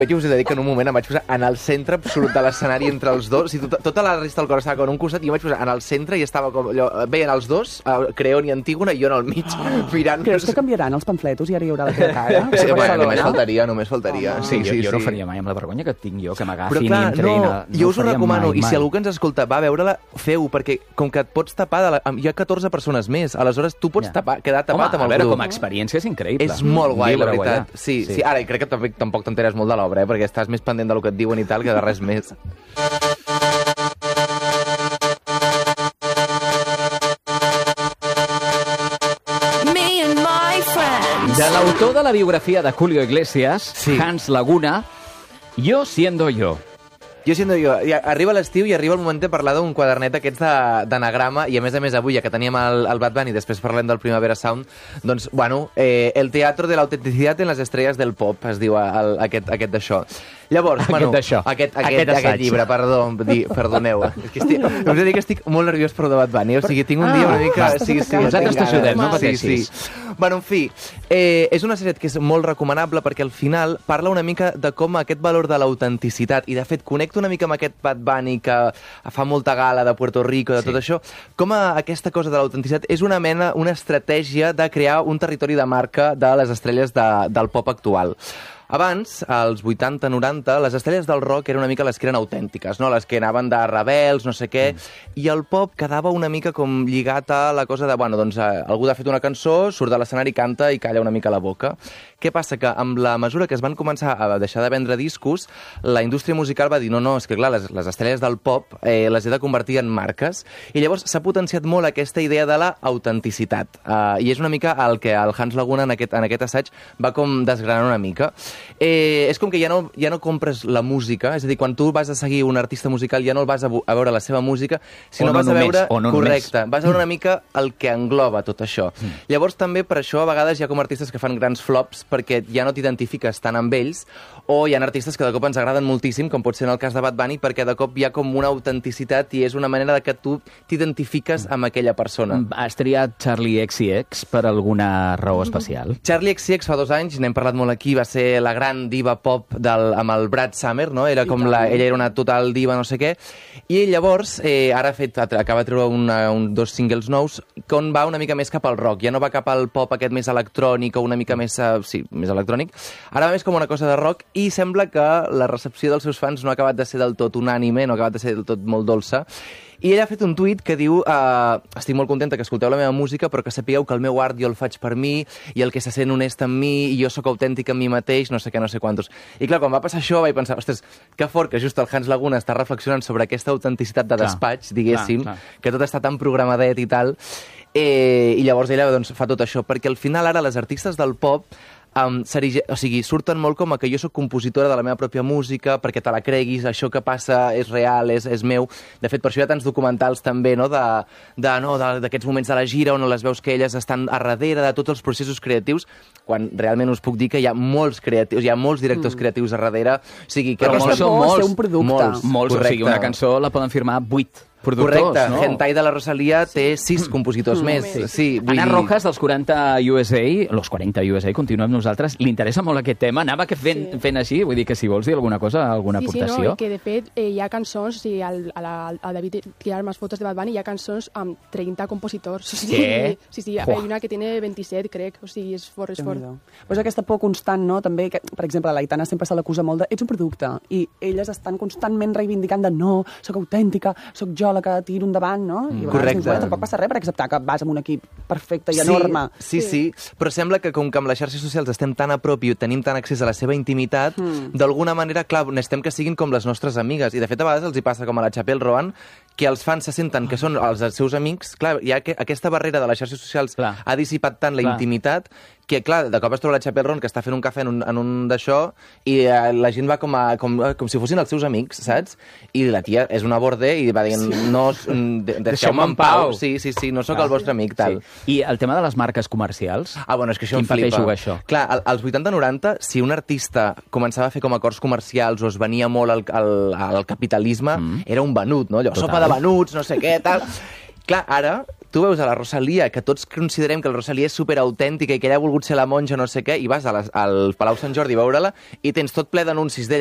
Jo us he de dir que en un moment em vaig posar en el centre absolut de l'escenari entre els dos. O sigui, tota la resta del cor estava en un costat i jo vaig posar en el centre i estava com allò... Veien els dos, Creon i Antígona, i jo en el mig, mirant... Creus que canviaran els pamfletos i ara hi haurà la teva cara? Sí, bueno, només faltaria. Sí, jo no faria mai amb la vergonya que tinc jo, que m'agafin i entrin... Jo us ho recomano, i si algú que ens escolta va a veure-la, feu, perquè com que et pots tapar... Hi ha 14 persones més, aleshores tu pots quedar tapat amb el grup. A veure, com a experiència és increïble. És molt guai, la veritat. Sí, ara crec que tampoc t'enteres molt de l'obra, perquè estàs més pendent del que et diuen i tal, que de res més. De l'autor de la biografia de Julio Iglesias, Hans Laguna, Yo siendo yo. Jo siendo jo. Arriba l'estiu i arriba el moment de parlar d'un quadernet aquests d'anagrama, i a més avui, ja que teníem el Bad Bunny i després parlem del Primavera Sound, doncs, bueno, el teatro de l'autenticitat en les estrelles del pop, es diu aquest d'això. Llavors, bueno, aquest llibre, perdoneu. Us he de dir que estic molt nerviós per el de Bad Bunny, o sigui, tinc un dia una mica... Nosaltres t'ajudem, no pateixis. Bueno, en fi, és una sèrie que és molt recomanable perquè al final parla una mica de com aquest valor de l'autenticitat, i de fet connecta una mica amb aquest Bad Bunny que fa molta gala de Puerto Rico, de tot això, com aquesta cosa de l'autenticitat és una estratègia de crear un territori de marca de les estrelles del pop actual. Abans, als 80-90, les estrelles del rock eren una mica les que eren autèntiques, no? Les que anaven de rebels, no sé què, i el pop quedava una mica com lligat a la cosa de, bueno, doncs algú ha fet una cançó, surt de l'escenari, canta i calla una mica la boca. Què passa? Que amb la mesura que es van començar a deixar de vendre discos, la indústria musical va dir, no, és que clar, les estrelles del pop les he de convertir en marques, i llavors s'ha potenciat molt aquesta idea de l'autenticitat, i és una mica el que el Hans Laguna en aquest assaig va com desgranant una mica. És com que ja no compres la música, és a dir, quan tu vas a seguir un artista musical ja no el vas a veure la seva música, sinó vas a veure... Correcte, vas a veure una mica el que engloba tot això. Llavors també per això a vegades hi ha com artistes que fan grans flops perquè ja no t'identifiques tant amb ells, o hi ha artistes que de cop ens agraden moltíssim, com pot ser en el cas de Bad Bunny, perquè de cop hi ha com una autenticitat i és una manera de que tu t'identifiques amb aquella persona. Has triat Charlie XCX per alguna raó especial? Charlie XCX fa 2 anys, n'hem parlat molt aquí, va ser la gran diva pop amb el Brad Summer, no? Ella era una total diva no sé què, i llavors acaba de treure 2 singles nous on va una mica més cap al rock, ja no va cap al pop aquest més electrònic o una mica més, més electrònic, ara va més com una cosa de rock, i sembla que la recepció dels seus fans no ha acabat de ser del tot unànime, no ha acabat de ser del tot molt dolça. I ella ha fet un tuit que diu estic molt contenta que escolteu la meva música, però que sapigueu que el meu art jo el faig per mi, i el que se sent honest amb mi, i jo sóc autèntic amb mi mateix, no sé què, no sé quantos. I clar, quan va passar això vaig pensar, ostres, que fort que just el Hans Laguna està reflexionant sobre aquesta autenticitat de despatx, diguéssim, que tot està tan programadet i tal, i llavors ella doncs, fa tot això, perquè al final ara les artistes del pop surten molt com que jo sóc compositora de la meva pròpia música, perquè te la creguis, això que passa és real, és meu. De fet, per això hi ha tants documentals també, no, d'aquests moments de la gira on les veus que elles estan a darrere de tots els processos creatius, quan realment us puc dir que hi ha molts creatius, hi ha molts directors creatius a darrere, o sigui, que molts són molts. Molts, o sigui, una cançó la poden firmar 8 productors, correcte, no? Hentai de la Rosalia té 6 compositors més. Sí, Ana Rojas, dels 40 USA, los 40 USA, continua amb nosaltres, li interessa molt aquest tema, anava fent així, vull dir que si vols dir alguna cosa, alguna aportació. Sí, no, que de fet hi ha cançons, o sigui, al David tirar más fotos de Bad Bunny, hi ha cançons amb 30 compositors. O sigui, què? Sí, hi ha una que tiene 27, crec, o sigui, és fort. Pues aquesta por constant, no? També, que, per exemple, l'Aitana sempre se l'acusa molt de ets un producte, i elles estan constantment reivindicant de no, sóc autèntica, sóc jo la que tiro endavant, no? I correcte. Tampoc passa res per acceptar que vas amb un equip perfecte i enorme. Sí, però sembla que com que amb les xarxes socials estem tan a prop i tenim tant accés a la seva intimitat, d'alguna manera, clar, necessitem que siguin com les nostres amigues, i de fet a vegades els hi passa com a la Chapelle Roan, que els fans se senten que són els seus amics. Clar, hi ha aquesta barrera de les xarxes socials ha dissipat tant la intimitat que, clar, de cop es troba la Chapelle Roan que està fent un cafè en un d'això i la gent va com si fossin els seus amics, saps? I la tia és una borde i va dient, no, deixeu-me en pau. Sí, no sóc el vostre amic, tal. I el tema de les marques comercials? Bueno, és que això em flipa. Jugar això? Clar, als 80-90, si un artista començava a fer com acords comercials o es venia molt al capitalisme, era un venut, no? Allò, sopa de venuts, no sé què, tal. Clar, ara tu veus a la Rosalia, que tots considerem que la Rosalia és superautèntica i que ella ha volgut ser la monja no sé què, i vas al Palau Sant Jordi a veure-la i tens tot ple d'anuncis d'ella